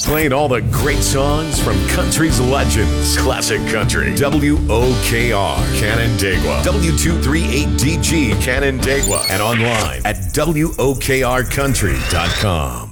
playing all the great songs from country's legends. Classic Country. WOKR, Canandaigua. W238DG, Canandaigua. And online at WOKRCountry.com.